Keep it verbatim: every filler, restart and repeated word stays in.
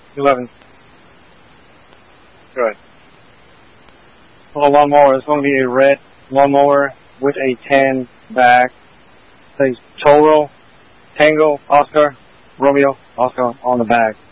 eleven. Good. For the lawnmower, it's going to be a red lawnmower with a tan back. Says Toro, Tango, Oscar, Romeo, Oscar on the back.